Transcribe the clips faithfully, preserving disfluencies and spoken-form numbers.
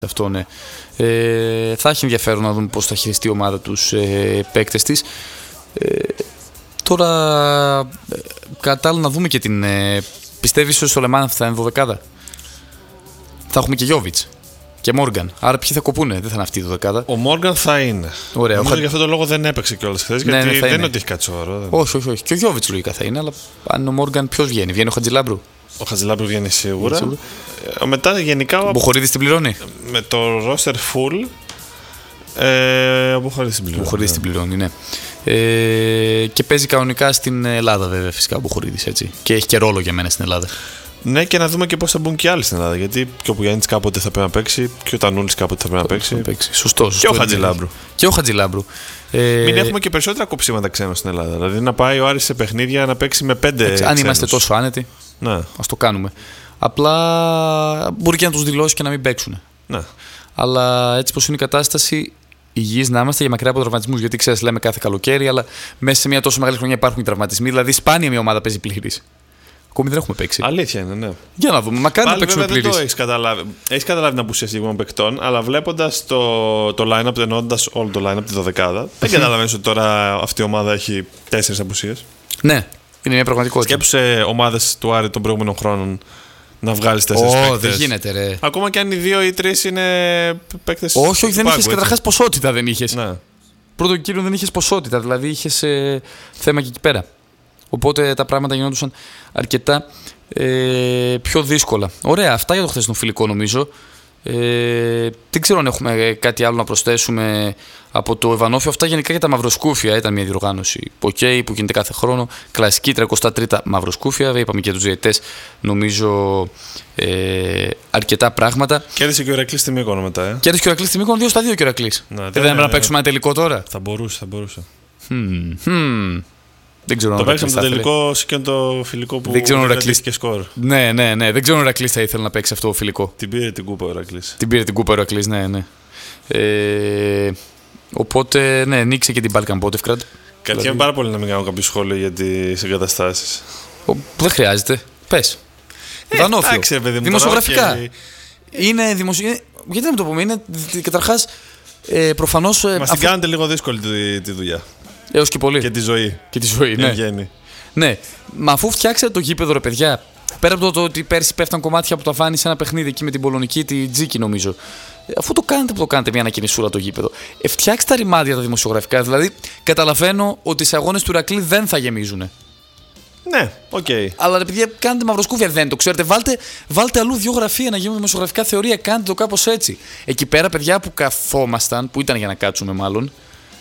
Αυτό, ναι. Ε, θα έχει ενδιαφέρον να δούμε πώς θα χειριστεί η ομάδα τους ε, παίκτες της. Ε, τώρα, ε, κατά άλλο να δούμε και την... Ε, πιστεύεις ότι στο Λεμάν θα είναι δωδεκάδα? Θα έχουμε και Γιόβιτς και Μόργαν. Άρα ποιοι θα κοπούνε, δεν θα είναι αυτή η δωδεκάδα. Ο Μόργαν θα είναι. Ωραία. Νομίζω ο... για αυτόν τον λόγο δεν έπαιξε κιόλας χθες, ναι, γιατί ναι, δεν είναι. είναι ότι έχει κάτι σοβαρό. Όχι, όχι, όχι. Και ο Γιόβιτς λογικά θα είναι, αλλά αν ο Μόργαν ποιος βγαίνει? Βγαίνει ο Χατζηλάμπρου. Ο Χατζηλάμπρου βγαίνει σίγουρα. σίγουρα. Ε, μετά γενικά. Ο Μποχορίδης την πληρώνει. Με το roster full. Ε, ο Μποχορίδης την πληρώνει. Ο Μποχορίδης την πληρώνει, ναι. Ε, και παίζει κανονικά στην Ελλάδα, βέβαια, φυσικά ο Μποχορίδης, έτσι. Και έχει και ρόλο για μένα στην Ελλάδα. Ναι, και να δούμε και πώς θα μπουν και άλλοι στην Ελλάδα. Γιατί και ο Πουγιάννης κάποτε θα πρέπει να παίξει, και ο Τανούλης κάποτε θα πρέπει να παίξει. παίξει. Σωστό, σωστό. Και ο Χατζηλάμπρου. Και ο Χατζηλάμπρου. Ε... Μην έχουμε και περισσότερα κοψίματα ξένων στην Ελλάδα. Δηλαδή να πάει ο Άρης σε παιχνίδια να παίξει με πέντε. Έτσι, αν είμαστε τόσο άνετοι, ναι. ας το κάνουμε. Απλά μπορεί και να τους δηλώσει και να μην παίξουν. Ναι. Αλλά έτσι πως είναι η κατάσταση, υγιείς να είμαστε για μακριά από τραυματισμούς. Γιατί ξέρεις, λέμε κάθε καλοκαίρι, αλλά μέσα σε μια τόσο μεγάλη χρονιά υπάρχουν τραυματισμοί. Δηλαδή, σπάνια μια ομάδα παίζει πλήρης. Ακόμη δεν έχουμε παίξει. Αλήθεια είναι, ναι. Για να δούμε. Μακάρι να παίξουμε πλήρης. Δεν το έχεις καταλάβει. Έχεις καταλάβει την απουσία συγκεκριμένων παικτών, αλλά βλέποντας το, το line-up, εννοώντας όλο το line-up τη δωδεκάδα, δεν καταλαβαίνεις ότι τώρα αυτή η ομάδα έχει τέσσερις απουσίες. Ναι, είναι μια πραγματικότητα. Σκέψου ομάδες του Άρη των προηγούμενων χρόνων να βγάλεις τέσσερις παίκτες. Ω, δεν γίνεται, ρε. Ακόμα και αν οι δύο ή τρεις είναι παίκτες. Όχι, όχι, δεν είχες καταρχάς ποσότητα. Δεν είχες. Ναι. Πρώτον κύριο δεν είχες ποσότητα, δηλαδή είχες ε, θέμα και εκεί πέρα. Οπότε τα πράγματα γινόντουσαν αρκετά ε, πιο δύσκολα. Ωραία, αυτά για το χθεσινό φιλικό νομίζω. Ε, δεν ξέρω αν έχουμε κάτι άλλο να προσθέσουμε από το Ευανόφιο. Αυτά γενικά για τα μαυροσκούφια ήταν μια διοργάνωση okay, που γίνεται κάθε χρόνο. Κλασική τριακοστά τρίτα μαυροσκούφια. Είπαμε και τους διαιτητές νομίζω ε, αρκετά πράγματα. Κέρδισε και ο Ηρακλής στη Μύκονο μετά. Ε. Κέρδισε και ο Ηρακλής στη Μύκονο, δύο στα δύο και ο Ηρακλής. Ναι, δεν έπρεπε να παίξουμε ένα τελικό τώρα. Θα μπορούσε, θα μπορούσε. Hmm, hmm. Δεν ξέρω το παίξαμε το τελικό και το φιλικό που κρατήθηκε σκορ. Ναι, ναι, ναι. Δεν ξέρω αν ο Ηρακλής θα ήθελε να παίξει αυτό το φιλικό. Την πήρε την κούπα ο Ηρακλής. Την πήρε την κούπα ο Ηρακλής, ναι, ναι. Ε, οπότε, ναι, νίκησε και την Balkan Botevgrad. Κατιέμαι δηλαδή... πάρα πολύ να μην κάνω κάποιο σχόλιο για τις εγκαταστάσεις. Δεν χρειάζεται. Πες. Ε, Βανόφιο. Άξε, παιδί μου, δημοσιογραφικά. Και... Είναι δημοσιο... Γιατί να μην το πούμε, είναι καταρχάς ε, προφανώς. Μας αφού... την κάνετε λίγο δύσκολη τη, τη δουλειά. Έως και πολύ. Και τη ζωή. Και τη ζωή, ναι. Βγαίνει. Ναι. Μα αφού φτιάξατε το γήπεδο, ρε παιδιά, πέρα από το ότι πέρσι πέφταν κομμάτια από το αφάνι σε ένα παιχνίδι εκεί με την Πολωνική, τη Τζίκη νομίζω. Αφού το κάνετε που το κάνετε μια ανακοινησούρα το γήπεδο, ε, φτιάξτε τα ρημάδια τα δημοσιογραφικά. Δηλαδή, καταλαβαίνω ότι σε αγώνες του Ηρακλή δεν θα γεμίζουν. Ναι, οκ. Okay. Αλλά επειδή κάνετε μαυροσκούφια, δεν το ξέρετε. Βάλτε, βάλτε αλλού δύο γραφεία να γίνουν δημοσιογραφικά θεωρία. Κάντε το κάπως έτσι. Εκεί πέρα, παιδιά που καθόμασταν, που ήταν για να κάτσουμε μάλλον,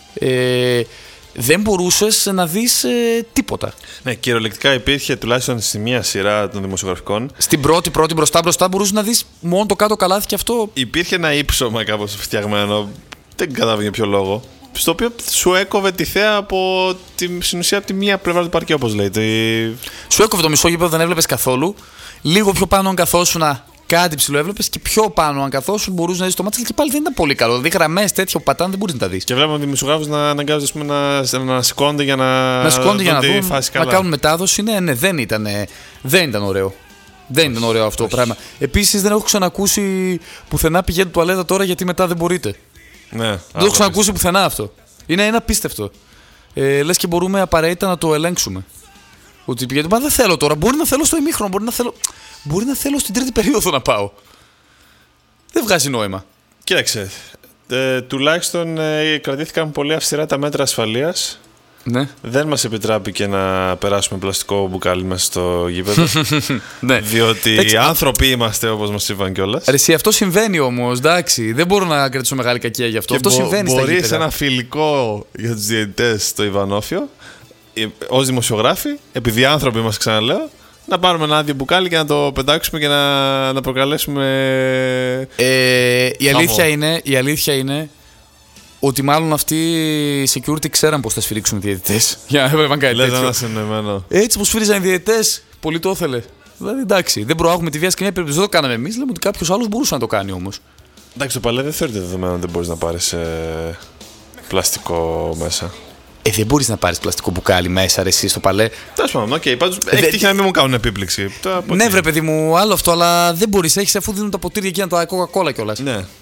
ε, δεν μπορούσες να δεις ε, τίποτα. Ναι, κυριολεκτικά υπήρχε τουλάχιστον στη μία σειρά των δημοσιογραφικών. Στην πρώτη, πρώτη μπροστά μπροστά μπορούσες να δεις μόνο το κάτω καλάθι και αυτό. Υπήρχε ένα ύψωμα κάπως φτιαγμένο. Δεν κατάλαβα για ποιο λόγο. Στο οποίο σου έκοβε τη θέα από τη, στην ουσία από τη μία πλευρά του παρκέ, όπως λέει. Τη... Σου έκοβε το μισό γήπεδο, δεν έβλεπες καθόλου. Λίγο πιο πάνω αν καθόσουν κάτι ψηλό έβλεπες και πιο πάνω αν καθόσουν μπορούσε να δεις το μάτι. Και πάλι δεν ήταν πολύ καλό. Δηλαδή γραμμές τέτοια που πατάνε δεν μπορείς να τα δεις. Και βλέπουμε ότι οι δημοσιογράφους να αναγκάζονται να, να σηκώνονται για να, να, σηκώνονται για να δουν, φάση να κάνουν μετάδοση. Ναι, ναι, δεν ήταν, δεν ήταν ωραίο. Δεν ήταν ωραίο αυτό το πράγμα. Επίσης δεν έχω ξανακούσει πουθενά πηγαίνετε τουαλέτα τώρα γιατί μετά δεν μπορείτε. Ναι, δεν το έχω ξανακούσει πουθενά αυτό. Είναι ένα απίστευτο. Ε, λες και μπορούμε απαραίτητα να το ελέγξουμε. Ότι πηγαίνετε, μα δεν θέλω τώρα. Μπορεί να θέλω στο ημίχρονο, μπορεί να θέλω, μπορεί να θέλω στην τρίτη περίοδο να πάω. Δεν βγάζει νόημα. Κοίταξε. Ε, τουλάχιστον ε, κρατήθηκαν πολύ αυστηρά τα μέτρα ασφαλείας. Ναι. Δεν μας επιτράπηκε να περάσουμε πλαστικό μπουκάλι μέσα στο γήπεδο. Ναι. Διότι έτσι, άνθρωποι είμαστε, όπως μας είπαν κιόλας. Εσύ, αυτό συμβαίνει όμως, εντάξει. Δεν μπορώ να κρατήσω μεγάλη κακία γι' αυτό. Και αυτό μπο, συμβαίνει στα γήπεδα. Μπορείς ένα φιλικό για τους διαιτητές στο Ιβανόφιο, ως δημοσιογράφοι, επειδή άνθρωποι μας, ξαναλέω, να πάρουμε ένα άδειο μπουκάλι και να το πετάξουμε και να, να προκαλέσουμε. Ε, η, αλήθεια είναι, η αλήθεια είναι ότι μάλλον αυτοί οι security ξέραν πώς θα σφυρίξουν οι διαιτητές. Για να έπρεπε κάτι τέτοιο. Λέτε ένα συνεμμένο. Έτσι που σφύριζαν οι διαιτητές, πολύ το ήθελε. Δηλαδή εντάξει, δεν προάγουμε τη βία σε καμία περίπτωση. Δεν το κάναμε εμείς. Λέμε ότι κάποιος άλλος μπορούσε να το κάνει όμως. Εντάξει, το παλέ δεν θεωρείται δεδομένο ότι δεν μπορείς να πάρεις ε, πλαστικό μέσα. Ε, δεν μπορείς να πάρεις πλαστικό μπουκάλι μέσα, ρε, εσύ στο παλέ. Τέλος πάντων, οκ. Πάντως έχει τύχει να μην μου κάνουν επίπληξη. Ναι, βρε παιδί μου, άλλο αυτό, αλλά δεν μπορείς. Έχεις αφού δίνουν τα ποτήρια εκεί να τα Coca-Cola κιόλας. Ναι.